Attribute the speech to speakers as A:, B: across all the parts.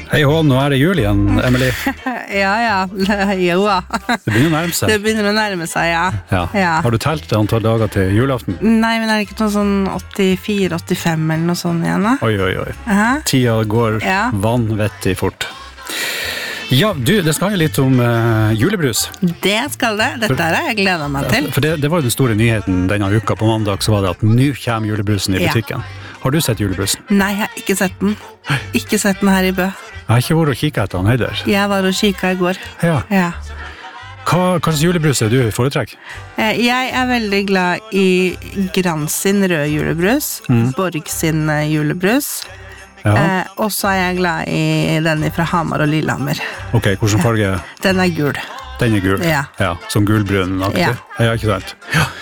A: Hei Hån, nå det jul igjen, Emily.
B: Ja, jo da.
A: Det begynner å nærme seg.
B: Det begynner å nærme seg, ja.
A: Ja. Har du telt antall dager til julaften?
B: Nei, men det ikke noe sånn 84-85 eller noe sånt igjen da?
A: Oi. Tida går vanvettig fort. Ja, det skal jo litt om julebrus.
B: Det skal det. Dette har jeg gledet meg til.
A: For det var jo den store nyheten denne uka. På mandag så var det at nå kommer julebrusen i butikken. Har du sett julebrusen?
B: Nei, jeg har ikke sett den. Ikke sett den her i Bø.
A: Jeg har ikke vært og kikket etter den heller.
B: Jeg var og kikket i går.
A: Ja. Hva slags julebrus du foretrekker?
B: Jeg veldig glad i Grans sin rød julebrus, Borg sin julebrus, og så jeg glad i den fra Hamar og Lillehammer.
A: Ok, hvordan farge?
B: Den gul.
A: Den gul?
B: Ja.
A: Som gulbrun-aktig? Ja, ikke sant?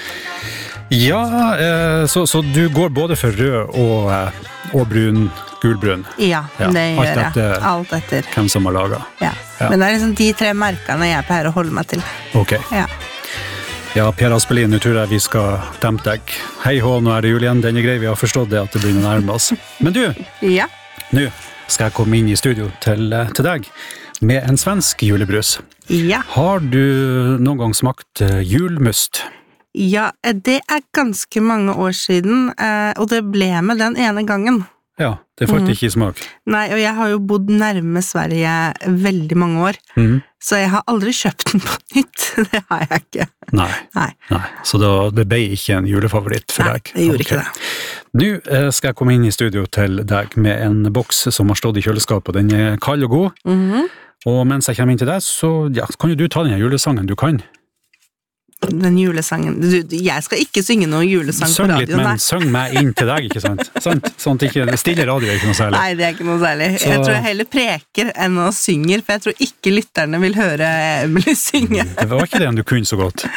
A: Ja, så du går både for rød og brun, gulbrun?
B: Ja, det gjør jeg. Alt etter.
A: Hvem som har laget.
B: Ja. Men det liksom de 3 merkene jeg pleier å holde meg til.
A: Ok. Ja, Per Aspelin, nå tror jeg vi skal dempe deg. Hei hå, nå det jul igjen. Den grei, vi har forstått det at det begynner å nærme oss. Men du, nå skal jeg komme inn i studio til deg med en svensk julebrus.
B: Ja.
A: Har du noen gang smakt julmust?
B: Ja, det ganske mange år siden, og det ble med den ene gangen.
A: Ja, det falt ikke i smak. Nei,
B: og jeg har jo bodd nærme Sverige veldig mange år, så jeg har aldri kjøpt den på nytt. Det har jeg ikke.
A: Nei. Så det ble ikke en julefavoritt for deg?
B: Nei, det gjorde ikke det.
A: Nå skal jeg komme inn i studio til deg med en boks som har stått i kjøleskapet, og den kald og god. Og mens jeg kommer inn til deg, så kan jo du ta denne julesangen du kan.
B: Den julesangen. Jeg skal ikke synge noen julesang på radio.
A: Syng litt, men syng meg inn til deg, ikke sant? Sånn at ikke, stille radio ikke noe særlig.
B: Nei, det ikke noe særlig. Jeg tror jeg heller preker enn å synger, for jeg tror ikke lytterne vil høre Emily synge.
A: Det var ikke det du kunne så godt.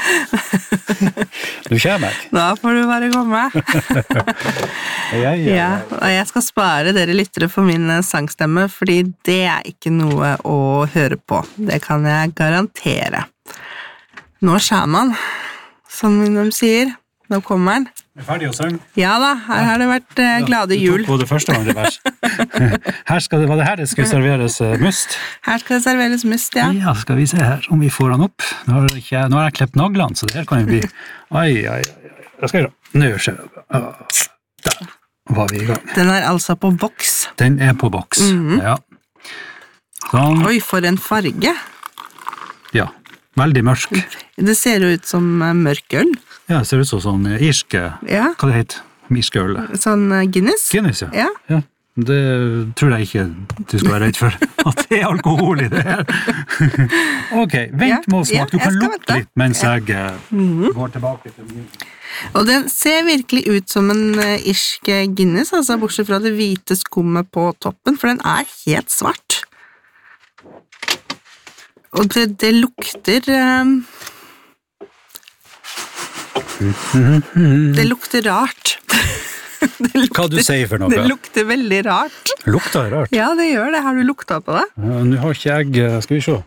A: Du kommer.
B: Da får du bare komme. Ja, og jeg skal spare dere lyttere for min sangstemme, fordi det ikke noe å høre på. Det kan jeg garantere. Nå skjer man, som de sier. Nå kommer han.
A: Ferdig å synge?
B: Ja da, her har det vært glade jul.
A: Du tok både første og andre vers. Var det her det skulle serveres must?
B: Her skal det serveres must, ja.
A: Ja, skal vi se her om vi får han opp. Nå har jeg klept naglene, så det her kan jo bli... Oi. Da skal vi da. Nå skjer det. Der var vi i gang.
B: Den altså på boks.
A: Den på boks, ja. Sånn.
B: Oi, for en farge.
A: Ja. Veldig mørk.
B: Det ser ut som mørk øl.
A: Ja, det ser ut som sånn irske...
B: Ja.
A: Hva det heter? Irske øl.
B: Sånn Guinness?
A: Guinness, ja. Det tror jeg ikke du skal være redd for. At det alkohol i det her. Ok, vent med å smake. Du kan lukte litt mens jeg går tilbake til min.
B: Og den ser virkelig ut som en irsk Guinness, altså bortsett fra det hvite skummet på toppen, for den helt svart. Og det lukter det lukter rart.
A: Hva du sier for noe?
B: Det lukter veldig rart.
A: Lukter det rart?
B: Ja, det gjør det. Har du luktet på det?
A: Nå har ikke jeg... Skal vi se.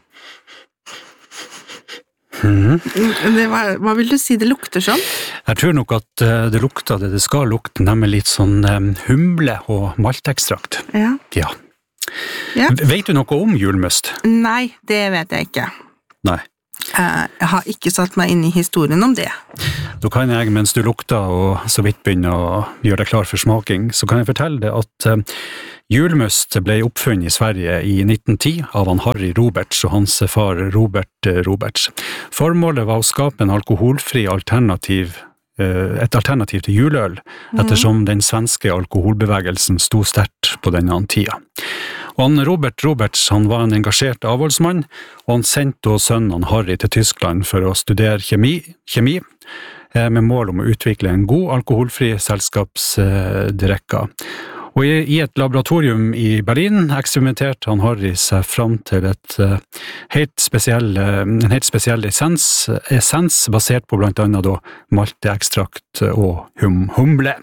B: Hva vil du si det lukter sånn?
A: Jeg tror nok at det lukter det skal lukte, nemlig litt sånn humle og maltekstrakt.
B: Ja.
A: Vet du noe om julmust?
B: Nei, det vet jeg ikke.
A: Nei.
B: Jeg har ikke satt meg inn i historien om det.
A: Da kan jeg, mens du lukter og så vidt begynner å gjøre deg klar for smaking, så kan jeg fortelle deg at julmust ble oppfunnet i Sverige i 1910 av Harry Roberts og hans far Robert Roberts. Formålet var å skape en alkoholfri et alternativ til juleøl, ettersom den svenske alkoholbevegelsen sto sterkt på denne tida. Og Robert Roberts han var en engasjert avholdsmann, og han sendte sønnen Harry til Tyskland for å studere kjemi med mål om å utvikle en god alkoholfri selskapsdrikke. Og i et laboratorium i Berlin eksperimenterte Harry seg fram til en helt spesiell essens basert på blant annet malteekstrakt og humle.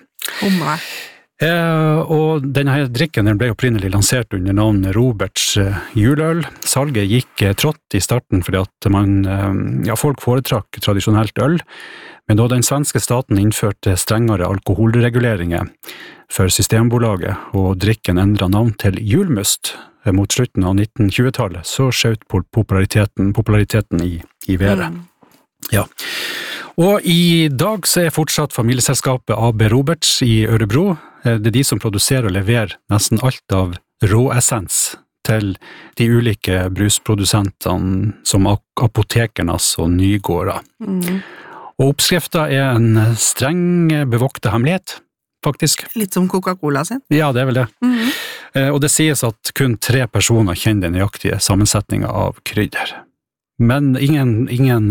A: Og denne drikken ble opprinnelig lansert under navnet Roberts juleøl. Salget gikk trått i starten fordi at folk foretrakk tradisjonelt øl, men da den svenske staten innførte strengere alkoholreguleringer for Systembolaget, og drikken endret navn til julmust, mot slutten av 1920-tallet, så skjøt populariteten i været. Ja. Og i dag så fortsatt familieselskapet AB Roberts i Ørebro. Det de som produserer og leverer nesten alt av råessens til de ulike brusprodusentene som Apotekernes og Nygårda. Og oppskriften en streng bevoktet hemmelighet, faktisk.
B: Litt som Coca-Cola sin.
A: Ja, det vel det. Og det sies at kun 3 personer kjenner den nøyaktige sammensetningen av krydder. Men ingen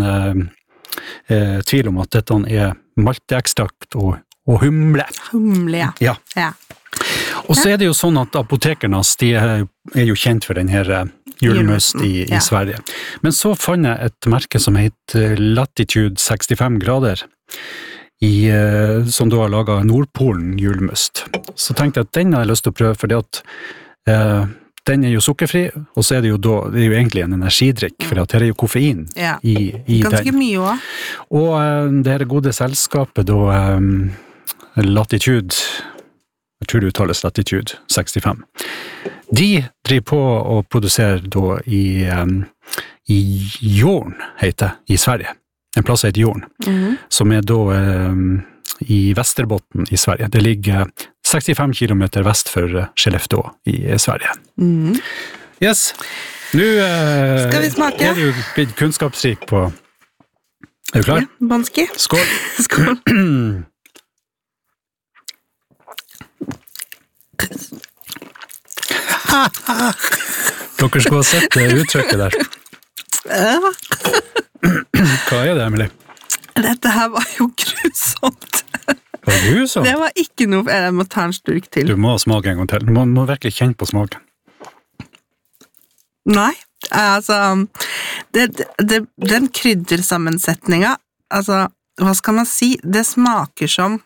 A: tvil om at dette malteekstrakt og humle.
B: Humle, ja.
A: Og så det jo sånn at Apotekernes, de jo kjent for denne julemust i Sverige. Men så fant jeg et merke som heter Latitude 65 grader, som da har laget Nordpolen julemust. Så tenkte jeg at den har jeg lyst til å prøve, fordi at den jo sukkerfri, og så det jo egentlig en energidrikk, for at det jo koffein i den.
B: Ganske mye også.
A: Og det gode selskapet da, Latitude, jeg tror det uttales Latitude 65, de driver på å produsere da i Jorn, heter det, i Sverige. En plass heter Jorn, som da i Västerbotten i Sverige. Det ligger 65 kilometer vest for Skellefteå i Sverige. Yes, nå
B: skal vi smake?
A: Det jo blitt kunnskapsrik på... du klar?
B: Ja, Banski.
A: Skål!
B: Skål!
A: Dere skulle ha sett uttrykket der. Hva det, Emily?
B: Dette her var jo grusomt.
A: Var det grusomt?
B: Det var ikke noe, jeg må ta en slurk til.
A: Du må smake en gang til. Du må virkelig kjenne på smaken.
B: Nei, altså, den kryddersammensetningen, altså, hva skal man si? Det smaker som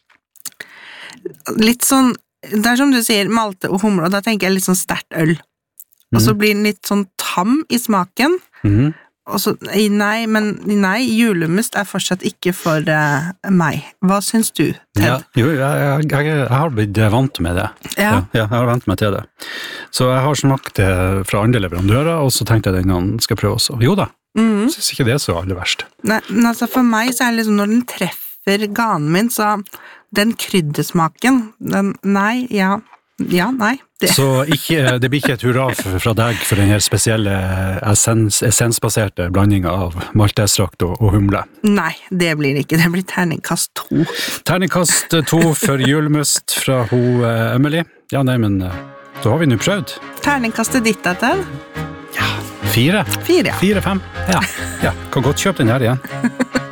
B: litt sånn, det som du sier, malte og humle, og da tenker jeg litt sånn sterkt øl. Og så blir den litt sånn tam i smaken. Og så, nei, julemust fortsatt ikke for meg. Hva syns du, Ted?
A: Ja, jo, jeg har blitt vant med det.
B: Ja,
A: jeg har vant meg til det. Så jeg har smakt det fra andre leverandører, og så tenkte jeg den skal prøve også. Jo da, synes ikke det så aller verst.
B: Nei, men altså for meg så det liksom når den treffer ganen min, så den kryddersmaken, nei.
A: Så det blir ikke et hurra fra deg for denne spesielle essensbaserte blandingen av malteekstrakt og humle?
B: Nei, det blir det ikke. Det blir terningkast 2.
A: Terningkast 2 for julemust fra Emily. Ja, nei, men da har vi nå prøvd.
B: Terningkastet ditt, Ted?
A: Ja, 4.
B: 4, ja.
A: 4-5. Ja. Kan godt kjøpe den her igjen.